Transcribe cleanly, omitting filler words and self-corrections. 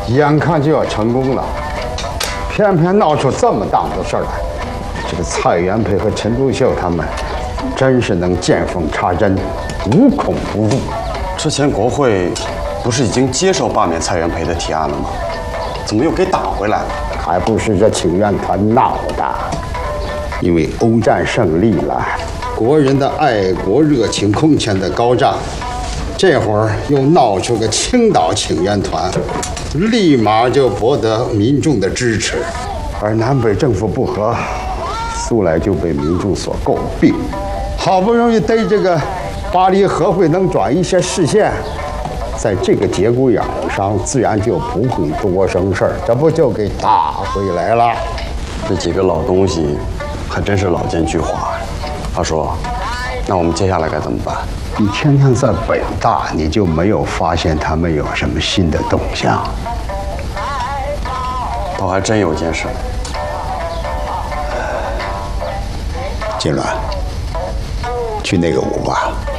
眼看就要成功了，偏偏闹出这么档子事儿来。这个蔡元培和陈独秀他们，真是能见缝插针，无孔不入。 之前国会不是已经接受罢免蔡元培的提案了吗？怎么又给打回来了？ 还不是这请愿团闹的。因为欧战胜利了，国人的爱国热情空前的高涨，这会儿又闹出个青岛请愿团，立马就博得民众的支持。而南北政府不和，素来就被民众所诟病。好不容易对这个巴黎和会能转一些视线，在这个节骨眼上，自然就不会多生事儿，这不就给打回来了？ 这几个老东西还真是老奸巨猾。他说：“那我们接下来该怎么办？” 你天天在北大，你就没有发现他们有什么新的动向？ 倒还真有件事。 金銮，去那个屋吧。